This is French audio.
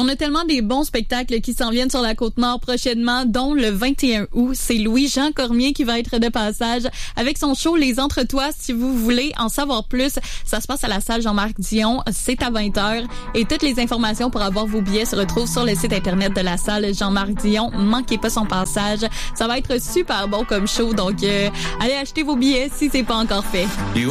On a tellement des bons spectacles qui s'en viennent sur la Côte-Nord prochainement, dont le 21 août. C'est Louis-Jean Cormier qui va être de passage avec son show Les Entretois. Si vous voulez en savoir plus, ça se passe à la salle Jean-Marc Dion. C'est à 20h. Et toutes les informations pour avoir vos billets se retrouvent sur le site internet de la salle Jean-Marc Dion. Manquez pas son passage. Ça va être super bon comme show. Donc, allez acheter vos billets si c'est pas encore fait.